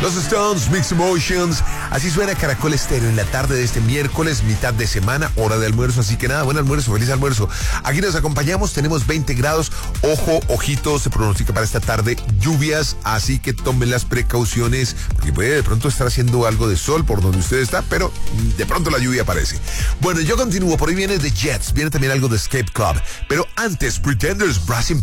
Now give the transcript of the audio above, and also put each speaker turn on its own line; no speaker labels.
Los Stones, Mixed Emotions. Así suena Caracol Estéreo en la tarde de este miércoles, mitad de semana, hora de almuerzo. Así que nada, buen almuerzo, feliz almuerzo. Aquí nos acompañamos, tenemos 20 grados. Ojo, ojito, se pronostica para esta tarde lluvias, así que tomen las precauciones, porque puede de pronto estar haciendo algo de sol por donde usted está, pero de pronto la lluvia aparece. Bueno, yo continúo, por ahí viene The Jets, viene también algo de Escape Club, pero antes, Pretenders, Brass in